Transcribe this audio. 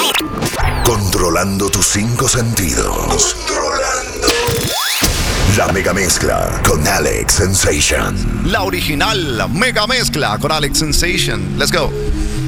Controlando tus 5 sentidos. La mega mezcla con Alex Sensation. La original, la mega mezcla con Alex Sensation. Let's go.